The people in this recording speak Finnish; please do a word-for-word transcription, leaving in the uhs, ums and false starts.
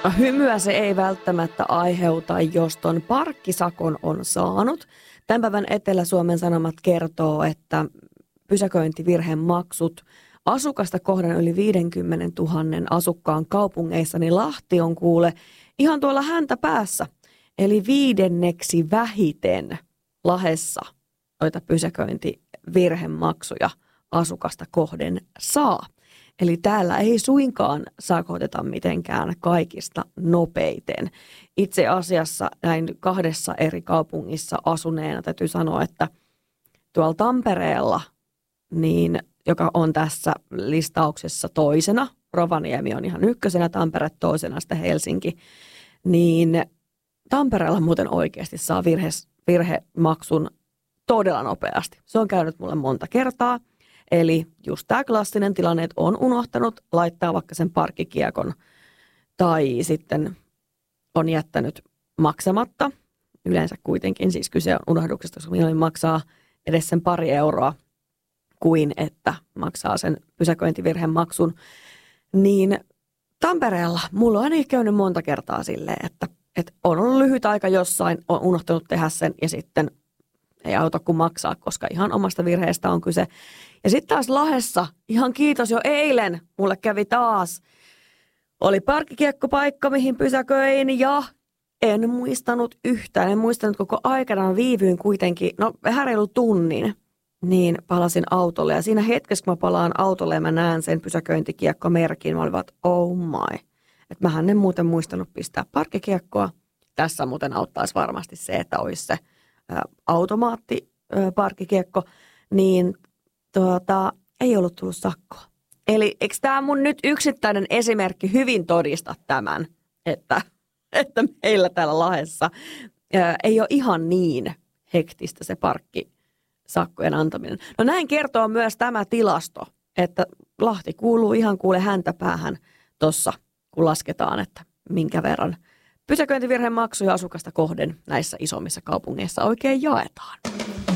Hymyä se ei välttämättä aiheuta, jos ton parkkisakon on saanut. Tämän päivän Etelä-Suomen Sanomat kertoo, että pysäköintivirhemaksut asukasta kohden yli viisikymmentätuhatta asukkaan kaupungeissa, niin Lahti on kuule ihan tuolla häntä päässä. Eli viidenneksi vähiten Lahdessa noita pysäköintivirhemaksuja asukasta kohden saa. Eli täällä ei suinkaan sakoteta mitenkään kaikista nopeiten. Itse asiassa näin kahdessa eri kaupungissa asuneena täytyy sanoa, että tuolla Tampereella, niin, joka on tässä listauksessa toisena, Rovaniemi on ihan ykkösenä, Tampere toisena, sitten Helsinki, niin Tampereella muuten oikeasti saa virhe, virhemaksun todella nopeasti. Se on käynyt mulle monta kertaa. Eli just tämä klassinen tilanne, että on unohtanut laittaa vaikka sen parkkikiekon tai sitten on jättänyt maksamatta. Yleensä kuitenkin siis kyse on unohduksesta, koska mieluummin maksaa edes sen pari euroa kuin että maksaa sen pysäköintivirhemaksun. Niin Tampereella mulla on ainakin käynyt monta kertaa silleen, että, että on ollut lyhyt aika jossain, on unohtanut tehdä sen ja sitten ei auta kuin maksaa, koska ihan omasta virheestä on kyse. Ja sitten taas Lahdessa, ihan kiitos jo eilen, mulle kävi taas. Oli parkkikiekkopaikka, mihin pysäköin ja en muistanut yhtään. En muistanut koko aikana, viivyin kuitenkin, no vähän reilu tunnin, niin palasin autolle. Ja siinä hetkessä, kun mä palaan autolle ja mä näen sen pysäköintikiekkomerkin, mä olin vaan, oh my. Että mähän en muuten muistanut pistää parkkikiekkoa. Tässä muuten auttaisi varmasti se, että olisi se automaattiparkkikiekko, niin tuota, ei ollut tullut sakkoa. Eli eikö tämä mun nyt yksittäinen esimerkki hyvin todista tämän, että, että meillä täällä Lahdessa ää, ei ole ihan niin hektistä se parkkisakkojen antaminen. No näin kertoo myös tämä tilasto, että Lahti kuuluu ihan kuule häntä päähän tuossa, kun lasketaan, että minkä verran pysäköintivirhemaksuja asukasta kohden näissä isommissa kaupungeissa oikein jaetaan.